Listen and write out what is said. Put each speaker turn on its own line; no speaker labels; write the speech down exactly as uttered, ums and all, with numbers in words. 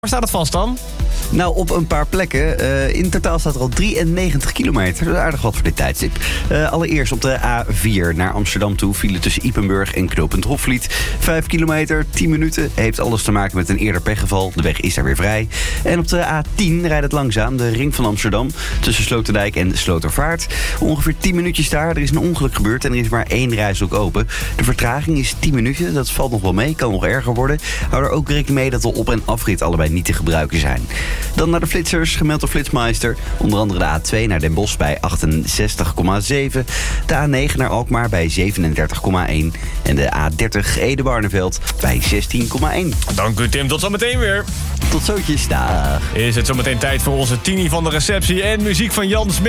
Waar staat het vast dan?
Nou, op een paar plekken. Uh, in totaal staat er al drieënnegentig kilometer. Dat is aardig wat voor dit tijdstip. Uh, allereerst op de A vier naar Amsterdam toe. File tussen Ypenburg en knooppunt Hofvliet. Vijf kilometer, tien minuten. Heeft alles te maken met een eerder pechgeval. De weg is daar weer vrij. En op de A tien rijdt het langzaam. De ring van Amsterdam. Tussen Sloterdijk en Slotervaart. Ongeveer tien minuutjes daar. Er is een ongeluk gebeurd en er is maar één rijstrook open. De vertraging is tien minuten. Dat valt nog wel mee. Kan nog erger worden. Hou er ook rekening mee dat de op- en afrit allebei niet te gebruiken zijn. Dan naar de flitsers, gemeld door Flitsmeister. Onder andere de A twee naar Den Bosch bij achtenzestig komma zeven. De A negen naar Alkmaar bij zevenendertig komma één. En de A dertig Ede-Barneveld bij zestien komma één.
Dank u Tim, tot zometeen weer.
Tot zootjes, dag.
Is het zometeen tijd voor onze Tini van de receptie en muziek van Jan Smit.